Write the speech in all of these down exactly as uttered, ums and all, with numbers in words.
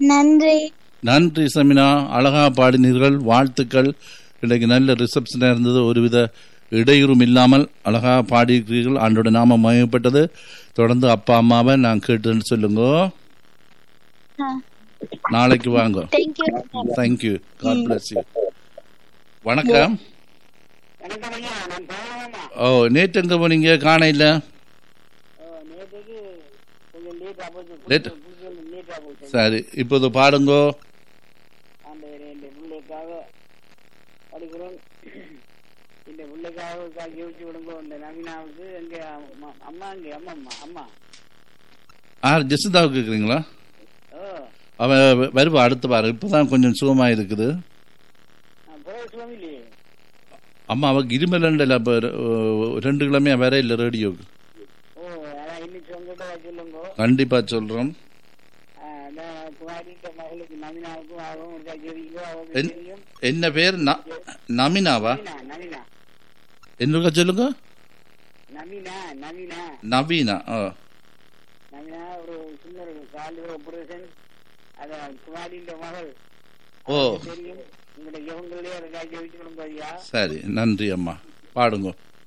நன்றி. நன்றி சமினா, அழகா பாடினீர்கள், வாழ்த்துக்கள். இன்றைக்கு நல்ல ரிசப்ஷனா இருந்தது, ஒருவித இடையூறும் இல்லாமல் அழகா பாடியிருக்கிறீர்கள். ஆண்டோட நாம மயப்பட்டது. தொடர்ந்து அப்பா அம்மாவை நான் கேட்டுன்னு சொல்லுங்க. நாளைக்கு வாங்க. தேங்க்யூ. God bless you. வணக்கம். ஓ, நேற்று எங்க போனீங்க? காண இல்ல. சரி, இப்போது பாடுங்கோ. ஜெசிதாவுக்கு கேக்குறீங்களா? அவ வருவா அடுத்த வாரம். இப்பதான் கொஞ்சம் சுகமா இருக்குது. அம்மா அவக்கு இருமல் ரெண்டு கிழமையா வேற இல்ல ரேடியோக்கு. கண்டிப்பா சொல்றோம். என்ன பேர்? நமினாவா? என்ன சொல்லுங்க. நவீனா. ஓ சரி, நன்றி அம்மா. பாடுங்க.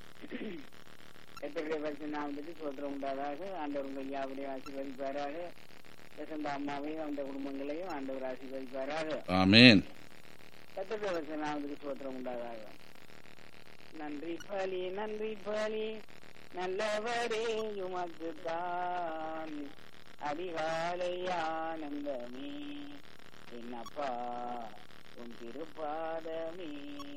அம்மாவையும் அந்த குடும்பங்களையும் ஆண்டவர் ஆசீர்வதிப்பாராக. ஆமென். சோத்திரம் உண்டாதாக. நன்றி பலி நன்றி பலி நல்லவரே உமக்குத்தான் அதிகாலை ஆனந்தமே என்னப்பா உன் திருப்பாதமே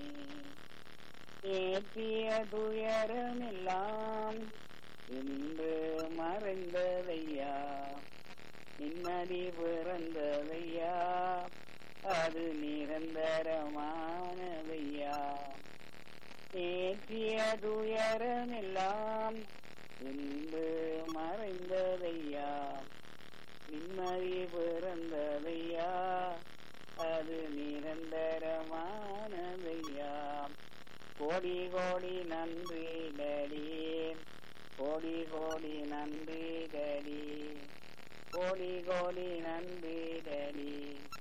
ஏற்றிய துயரம் எல்லாம் இன்று மறைந்ததையா நிம்மதி பிறந்ததையா அது நிரந்தரமானதையா ஏற்றிய துயரம் எல்லாம் இன்று மறைந்ததையா நிம்மதி பிறந்ததையா அது நிரந்தரமானதையா கோடி கோடி நன்றி டடி கோடி கோடி நன்றி டடி கோடி கோடி நன்றி டடி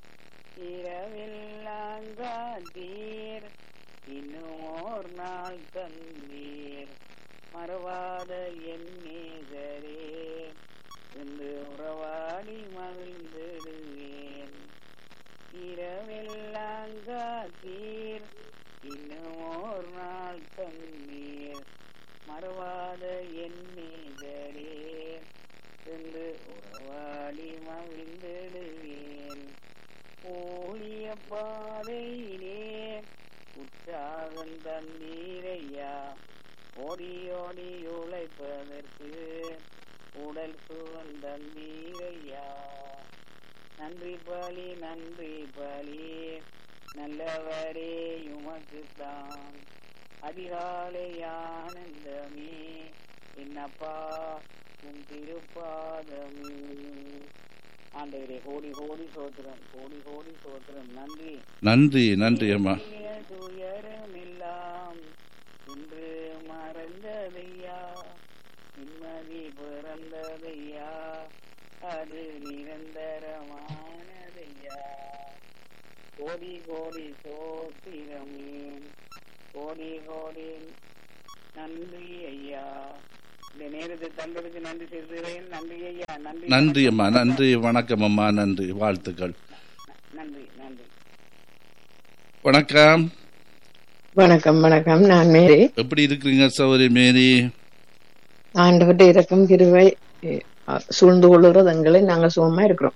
இரவெல்லாம் காத்தீர் இன்னும் ஓர் நாள் தந்தீர் மறவாத என் நேசரே என்று உறவாடி மகிழ்ந்திடுவேன். இரவெல்லாம் காத்தீர் இன்னும் ஓர் நாள் தந்தீர் மறவாத என் நேசரே என்று உறவாடி மகிழ்ந்திடுவேன். ஊழிய பாதையிலே உற்சாகம் தந்தீரையா ஓடி ஓடி உழைப்பதற்கு உடல் சுகம் தந்தீரையா. நன்றி பலி நன்றி பலி நல்லவரே உமக்குத்தான் அதிகாலை ஆனந்தமே என்னப்பா உன் திருப்பாதமே. ஆண்டவரே கோடி கோடி சோத்திரம் கோடி கோடி சோத்திரம். நன்றி நன்றி நன்றி அம்மா. துயரம் எல்லாம் இன்று மறந்ததையா நிம்மதி பிறந்ததையா அது நிரந்தரமானதையா. கோடி கோடி சோத்திரமே கோடி கோடி நன்றி ஐயா. இந்த நேரத்தை தந்ததுக்கு நன்றி செலுத்துகிறேன். நன்றி ஐயா. நன்றி நன்றி அம்மா. நன்றி. வணக்கம் அம்மா. நன்றி. வாழ்த்துக்கள். நன்றி நன்றி. வணக்கம். வணக்கம் வணக்கம். நான் மேரி. எப்படி இருக்கிறீங்க சகோதரி மேரி? ஆண்டவர்கிட்ட இரக்கம் கிருபை சூழ்ந்து கொள்ளுகிறது எங்களை நாங்க சுகமா இருக்கிறோம்.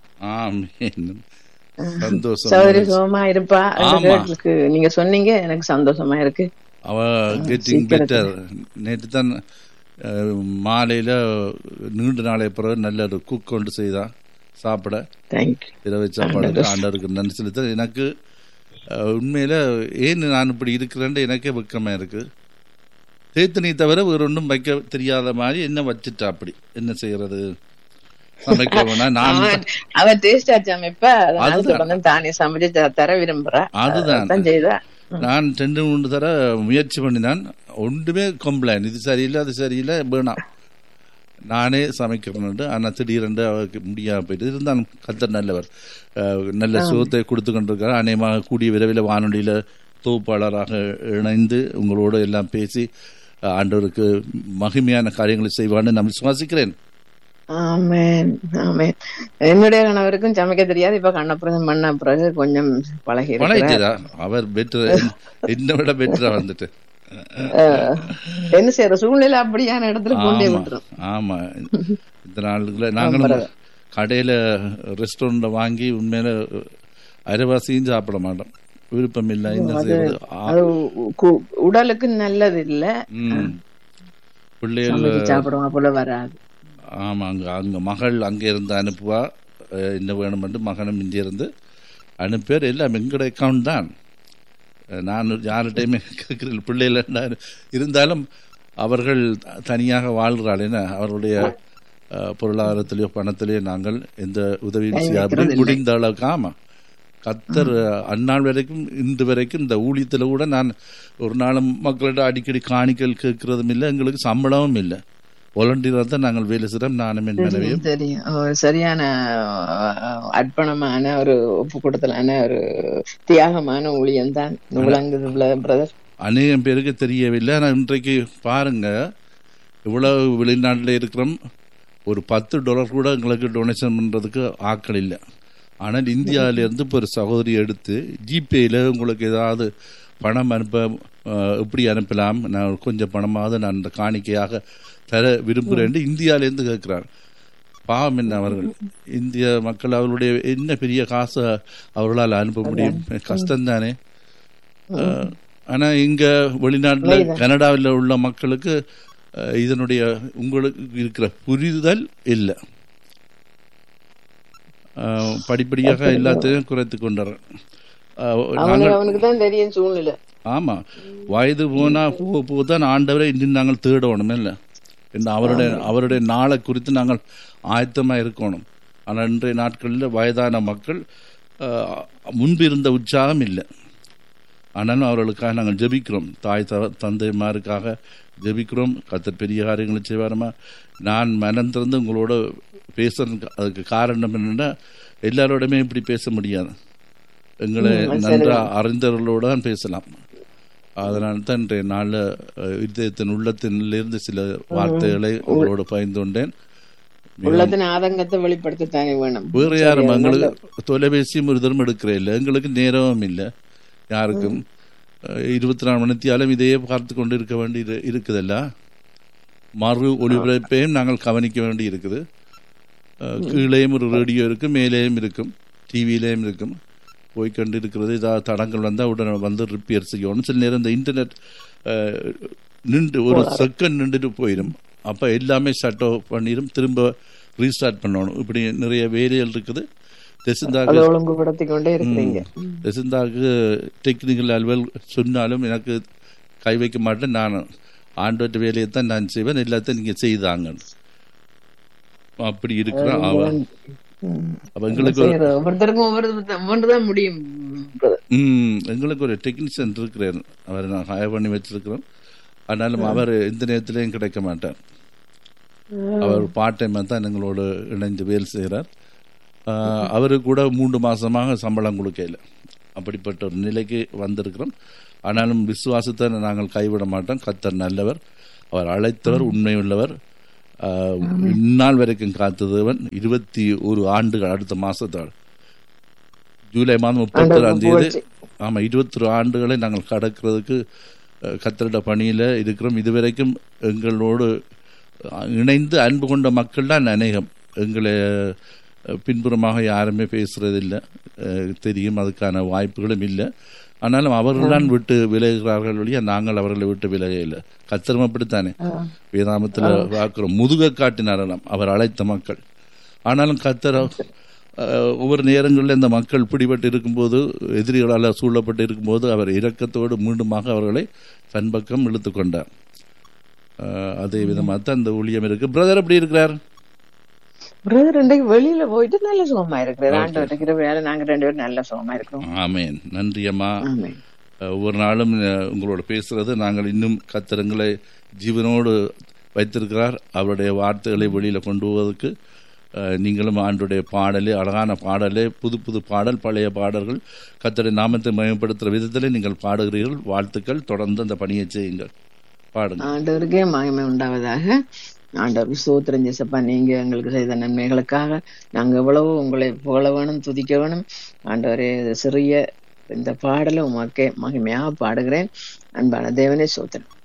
சந்தோஷம். சகோதரி சுகமா இருப்பா. நீங்க சொன்னீங்க, எனக்கு சந்தோஷமா இருக்கு. அவ கெட்டிங் பெட்டர். நேற்று தான் மாலையில நீண்ட நாளை பிறகு நல்ல ஒரு குக் கொண்டு செய்தா சாப்பிட. இரவு சாப்பாடு ஆண்டவருக்கு நன்றி செலுத்த. எனக்கு உண்மையில ஏன் நான் இப்படி இருக்கிறேன்னு எனக்கே வெக்கமா இருக்கு. தேத்தனி தவிர வேற ஒன்றும் வைக்க தெரியாத மாதிரி என்ன வச்சுட்டா அப்படி என்ன செய்யறது? சமைக்க தர விரும்புறேன். அதுதான் நான் ரெண்டு மூணு தர முயற்சி பண்ணினான். ஒன்றுமே கம்ப்ளைண்ட், இது சரியில்லை அது சரியில்லை வேணாம். நானே சமைக்கிறேன். ஆனால் திடீரென்று அவருக்கு முடியாமல் போயிட்டு இருந்தாலும் கத்தர் நல்லவர், நல்ல சுகத்தை கொடுத்து கொண்டிருக்கிறார். அநேகமாக கூடிய விரைவில் வானொலியில் தொகுப்பாளராக இணைந்து உங்களோடு எல்லாம் பேசி ஆண்டவருக்கு மகிமையான காரியங்களை செய்வான்னு நான் விசுவாசிக்கிறேன். ஆமென் ஆமென். என்னுடைய கணவருக்கும் சமைக்க தெரியாது. இப்ப கண்ணப்புறம் மண்ண பிறகு கொஞ்சம் பழகி பழகிட்டா. அவர் பெட்டர், என்னை விட பெட்டரா வந்துட்டு என்ன செய்யற சூழ்நிலை அப்படியான இடத்துல கொண்டே விட்டுரும். ஆமா, இந்த நாளுக்குள்ள நாங்களும் கடையில ரெஸ்டாரண்ட்ல வாங்கி உண்மையில அரைவாசியும் சாப்பிட மாட்டோம், விருப்பம் இல்லை. உடலுக்கு நல்லது இல்ல, பிள்ளைகள் சாப்பிடுவோம் போல வராது. ஆமா, அங்க அங்க மகள் அங்க இருந்து அனுப்புவா, என்ன வேணும் மகனும் இங்கே இருந்து அனுப்புவார். எல்லாம் எங்கட அக்கௌண்ட் தான். நான் யார்கிட்டையுமே கேட்கிறேன் பிள்ளைகள் இருந்தாலும் அவர்கள் தனியாக வாழ்கிறாள். என்ன அவர்களுடைய பொருளாதாரத்திலேயோ பணத்திலேயோ நாங்கள் எந்த உதவியும் செய்ய முடிந்த அளவுக்கு. ஆமா, கத்தர் அந்நாள் வரைக்கும் இன்று வரைக்கும் இந்த ஊழியத்தில் கூட நான் ஒரு நாளும் மக்களிடம் அடிக்கடி காணிக்கல் கேட்கறதும் இல்லை, எங்களுக்கு சம்பளமும் இல்லை. வாலண்டியரா தான் நாங்கள் வேலை செய்யறோம். நானும் என் மனைவியும் தெரியும். சரியான அர்ப்பணமான ஒரு ஒப்பு கொடுத்தலான ஒரு தியாகமான ஊழியம் தான் பிரதர். அநேகம் பேருக்கு தெரியவில்லை. ஆனால் இன்றைக்கு பாருங்க, இவ்வளவு வெளிநாட்டில் இருக்கிறோம், ஒரு பத்து டாலர் கூட எங்களுக்கு டொனேஷன் பண்றதுக்கு ஆட்கள் இல்லை. ஆனால் இந்தியாவிலேருந்து இப்போ ஒரு சகோதரி எடுத்து ஜிபேயில் உங்களுக்கு ஏதாவது பணம் அனுப்ப எப்படி அனுப்பலாம், நான் கொஞ்சம் பணமாவது நான் இந்த காணிக்கையாக தர விரும்புகிறேன் இந்தியாவிலேருந்து கேட்கிறார். பாவம் என்ன அவர்கள், இந்திய மக்கள் அவர்களுடைய என்ன பெரிய காசை அவர்களால் அனுப்ப முடியும், கஷ்டம்தானே. ஆனால் இங்க வெளிநாட்டில் கனடாவில் உள்ள மக்களுக்கு இதனுடைய உங்களுக்கு இருக்கிற புரிதல் இல்லை. படிப்படியாக எல்லாத்தையும் குறைத்து கொண்டார். ஆமா, வயது போனா போக போதான் ஆண்டவரை இன்னும் நாங்கள் தேடணும் இல்லை, அவருடைய அவருடைய நாளை குறித்து நாங்கள் ஆயத்தமா இருக்கணும். ஆனால் இன்றைய நாட்களில் வயதான மக்கள் முன்பு இருந்த உற்சாகம் இல்லை. ஆனாலும் அவர்களுக்காக நாங்கள் ஜெபிக்கிறோம், தாய் தந்தைமாருக்காக ஜெபிக்கிறோம். கர்த்தர் பெரிய காரியங்களை செய்வாரமா. நான் மனம் திறந்து உங்களோட பேசுறது அதுக்கு காரணம் என்னன்னா, எல்லாரோடமே இப்படி பேச முடியாது, எங்களை நன்றா அறிந்தவர்களோடு தான் பேசலாம். அதனால தான் இன்றைய நாளில் இதயத்தின் உள்ளத்திலிருந்து சில வார்த்தைகளை உங்களோட பகிர்ந்து கொண்டேன். ஆதங்கத்தை வெளிப்படுத்தத்தானே வேணும். வேற யாரும் எங்களுக்கு தொலைபேசியும் ஒரு தரம் எடுக்கிற இல்லை, எங்களுக்கு நேரமும் இல்லை யாருக்கும். இருபத்தி நாலு மணித்தியாலும் இதையே பார்த்து கொண்டு இருக்க வேண்டி இருக்குதல்ல. மறு ஒளிபரப்பையும் நாங்கள் கவனிக்க வேண்டி இருக்குது. கீழேயும் ஒரு ரேடியோ இருக்கும், மேலேயும் இருக்கும், டிவியிலேயும் இருக்கும். போய்கொண்டு இருக்கிறது. ஏதாவது தடங்கள் வந்தால் உடனே வந்து ரிப்பேர் செய்யணும். சில நேரம் இந்த இன்டர்நெட் நின்று ஒரு செகண்ட் நின்றுட்டு போயிடும். அப்போ எல்லாமே ஷட் ஆஃப் பண்ணிடும், திரும்ப ரீஸ்டார்ட் பண்ணணும். இப்படி நிறைய வேலைகள் இருக்குது. தெசிந்தாக்கு டெக்னிக்கல் அலுவல் சொன்னாலும் எனக்கு கை வைக்க மாட்டேன். நான் ஆண்டோட்ட வேலையை தான் நான் செய்வேன், எல்லாத்தையும் நீங்க செய்தாங்க. அப்படி இருக்கிறான் அவன். எங்களுக்கு ஒரு டெக்னீஷியன் இருக்கிறார், அவரை நான் ஹயர் பண்ணி வச்சிருக்கிறோம். ஆனாலும் அவர் எந்த நேரத்திலையும் கிடைக்க மாட்டார். அவர் பார்ட் டைமாக தான் எங்களோட இணைந்து வேலை செய்கிறார். அவரு கூட மூன்று மாசமாக சம்பளம் கொடுக்கல. அப்படிப்பட்ட ஒரு நிலைக்கு வந்திருக்கிறோம். ஆனாலும் விசுவாசத்தை நாங்கள் கைவிட மாட்டோம். கர்த்தர் நல்லவர், அவர் அழைத்தவர் உண்மையுள்ளவர். இந்நாள் வரைக்கும் காத்ததவன் இருபத்தி ஒரு ஆண்டுகள். அடுத்த மாசத்தால் ஜூலை மாதம் முப்பத்தி ஒராம் தேதி ஆமா இருபத்தி ஒரு ஆண்டுகளை நாங்கள் கடக்கிறதுக்கு கர்த்தருடைய பணியில இருக்கிறோம். இதுவரைக்கும் எங்களோடு இணைந்து அன்பு கொண்ட மக்கள் தான் அநேகம். எங்களை பின்புறமாக யாருமே பேசுறதில்லை, தெரியும், அதுக்கான வாய்ப்புகளும் இல்லை. ஆனாலும் அவர்கள் தான் விட்டு விலகுகிறார்கள் வழியா நாங்கள் அவர்களை விட்டு விலக இல்லை. கர்த்தரும் அப்படித்தானே வேதாமத்துல பார்க்கிறோம், முதுக காட்டினாரலாம் அவர் அழைத்த மக்கள். ஆனாலும் கர்த்தர் ஒவ்வொரு நேரங்களில் இந்த மக்கள் பிடிபட்டு இருக்கும்போது, எதிரிகளால் சூழப்பட்டு இருக்கும்போது அவர் இரக்கத்தோடு மீண்டுமாக அவர்களை தன் பக்கம் இழுத்து கொண்டார். அதே விதமாக தான் இந்த ஊழியம் இருக்கு. பிரதர் எப்படி இருக்கிறார்? பிரதர் இன்றைக்கு வெளியில போயிட்டு நல்ல சுகமா இருக்கிறார். ஆண்டவருக்கு வேலை நாங்க ரெண்டு பேரும் நல்ல சுகமா இருக்கிறோம். ஆமேன். நன்றி அம்மா. ஒவ்வொரு நாளும் உங்களோட பேசுறது நாங்கள் இன்னும் கர்த்தரங்களை ஜீவனோடு வைத்திருக்கிறார். அவருடைய வார்த்தைகளை வெளியில் கொண்டு போவதற்கு நீங்களும் ஆண்டுடைய பாடலே, அழகான பாடலே, புது புது பாடல், பழைய பாடல்கள், கர்த்தருடைய நாமத்தை மகிமைப்படுத்துகிற விதத்தில் நீங்கள் பாடுகிறீர்கள். வாழ்த்துக்கள். தொடர்ந்து அந்த பணியை செய்யுங்கள். பாடுங்க. ஆண்டவருக்கே மகிமை உண்டாவதாக. ஆண்டவருக்கு ஸ்தோத்திரம் ஜெசப்பா. நீங்க எங்களுக்கு செய்த நன்மைகளுக்காக நாங்க எவ்வளவோ உங்களை புகழ வேணும், துதிக்க வேணும். ஆண்டவரே, சிறிய இந்த பாடலை உமக்கே மகிமையாக பாடுகிறேன். அன்பான தேவனே ஸ்தோத்திரம்.